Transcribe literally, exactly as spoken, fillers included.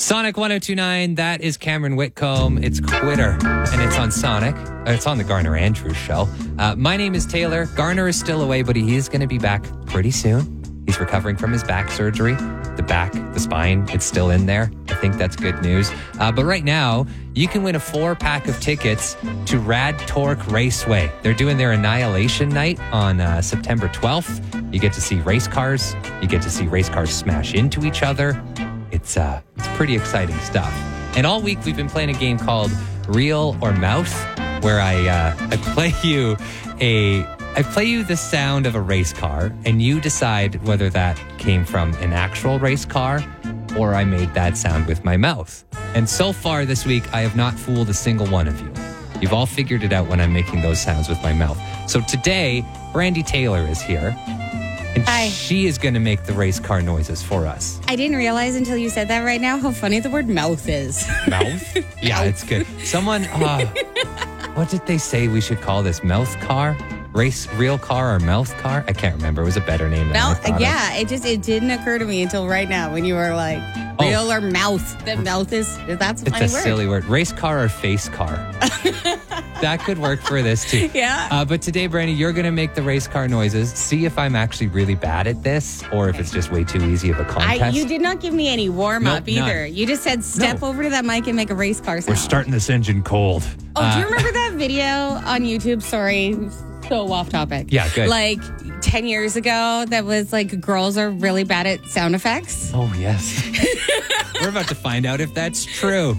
Sonic one oh two nine, that is Cameron Whitcomb. It's Quitter, and it's on Sonic. Uh, It's on the Garner Andrews show. Uh, my name is Taylor. Garner is still away, but he is going to be back pretty soon. He's recovering from his back surgery. The back, the spine, it's still in there. I think that's good news. Uh, but right now, you can win a four-pack of tickets to Rad Torque Raceway. They're doing their Annihilation Night on uh, September twelfth. You get to see race cars. You get to see race cars smash into each other. It's uh, it's pretty exciting stuff. And all week we've been playing a game called Real or Mouth, where I uh, I play you a I play you the sound of a race car, and you decide whether that came from an actual race car or I made that sound with my mouth. And so far this week, I have not fooled a single one of you. You've all figured it out when I'm making those sounds with my mouth. So today, Brandy Taylor is here. And Hi. she is going to make the race car noises for us. I didn't realize until you said that right now how funny the word mouth is. Mouth? Yeah, it's good. Someone, uh, what did they say we should call this? Mouth car? Race, real car or mouth car? I can't remember. It was a better name than I Mouth, thought yeah, it just it didn't occur to me until right now when you were like Oh. real or mouth. The mouth is that's a It's funny a word. silly word. Race car or face car? That could work for this too. Yeah. Uh, but today, Brandy, you're going to make the race car noises. See if I'm actually really bad at this or if it's just way too easy of a contest. I, you did not give me any warm up Nope, either. none. You just said step No. over to that mic and make a race car sound. We're starting this engine cold. Oh, Uh, do you remember that video on YouTube? Sorry, so off topic. Yeah, good. Like ten years ago, that was like girls are really bad at sound effects. Oh, yes. We're about to find out if that's true.